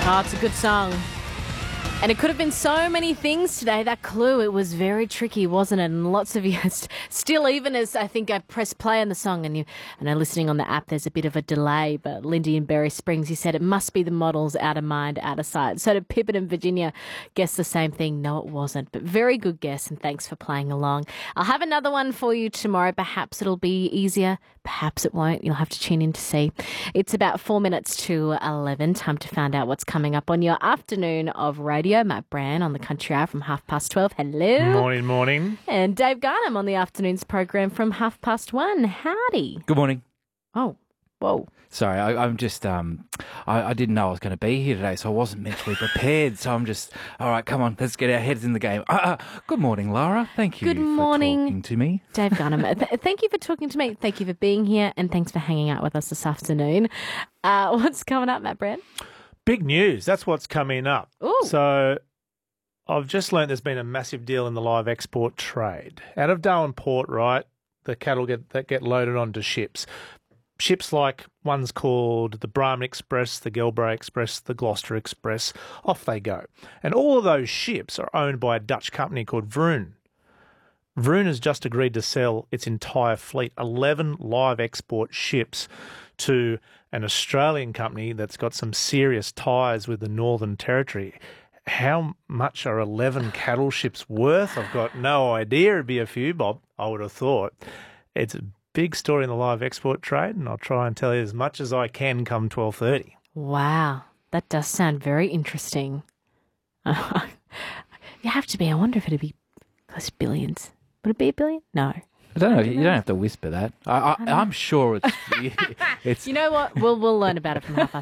Oh, it's a good song. And it could have been so many things today. That clue, it was very tricky, wasn't it? And lots of you still, even as I think I press play on the song and are listening on the app, there's a bit of a delay. But Lindy in Berry Springs, you said it must be the models, out of mind, out of sight. So did Pippin in Virginia guess the same thing? No, it wasn't. But very good guess, and thanks for playing along. I'll have another one for you tomorrow. Perhaps it'll be easier. Perhaps it won't. You'll have to tune in to see. It's about 4 minutes to 11. Time to find out what's coming up on your afternoon of radio. Matt Brand on the Country Hour from 12:30. Hello. Morning. And Dave Garnham on the afternoons program from 1:30. Howdy. Good morning. Oh, whoa. Sorry, I'm just, I didn't know I was going to be here today, so I wasn't mentally prepared. So I'm just, all right, come on, let's get our heads in the game. Good morning, Lara. Thank you Good morning, for talking to me. Dave Garnham. Thank you for talking to me. Thank you for being here, and thanks for hanging out with us this afternoon. What's coming up, Matt Brand? Big news. That's what's coming up. Ooh. So I've just learned there's been a massive deal in the live export trade. Out of Darwin Port, right, the cattle get loaded onto ships. Ships like one's called the Brahman Express, the Gelbray Express, the Gloucester Express. Off they go. And all of those ships are owned by a Dutch company called Vroon. Vroon has just agreed to sell its entire fleet, 11 live export ships, to an Australian company that's got some serious ties with the Northern Territory. How much are 11 cattle ships worth? I've got no idea. It'd be a few, Bob, I would have thought. It's a big story in the live export trade, and I'll try and tell you as much as I can come 12:30. Wow, that does sound very interesting. You have to be. I wonder if it'd be close to billions. Would it be a billion? No. I don't know. You don't have to whisper that. I'm sure it's. You know what? We'll learn about it from